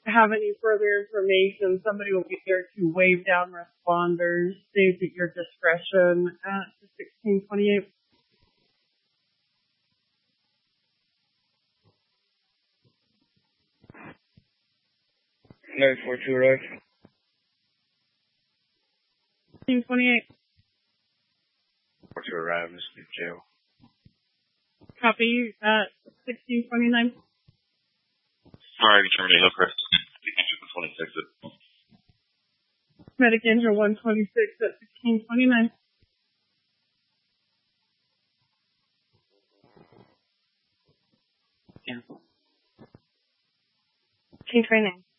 have any further information, somebody will be there to wave down responders, saved at your discretion at 1628. Nurse 42 arrive. 1628. 42 arrive, Mr. Jail. Copy at 1629. Sorry, terminate Hillcrest. 26 at Medic Angel 126 at 1629. Yeah. 1629.